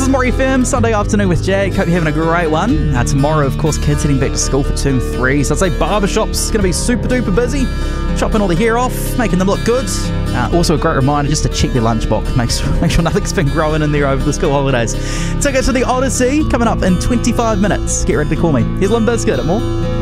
is More FM, Sunday afternoon with Jake. Hope you're having a great one. Tomorrow, of course, kids heading back to school for term 3. So I'd say barbershop's going to be super duper busy. Chopping all the hair off, making them look good. Also a great reminder just to check their lunchbox. Make sure nothing's been growing in there over the school holidays. Tickets to the Odyssey coming up in 25 minutes. Get ready to call me. Here's Limp Bizkit at More.